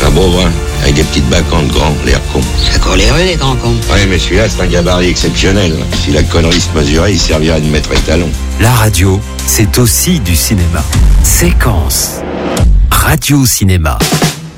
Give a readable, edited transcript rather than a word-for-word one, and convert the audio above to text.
Un beau brun, avec des petites bacchantes grands, l'air con. Ça court les rues, les grands cons. Ouais, mais celui-là, c'est un gabarit exceptionnel. Si la connerie se mesurait, il servirait de maître étalon. La radio, c'est aussi du cinéma. Séquence. Radio Cinéma.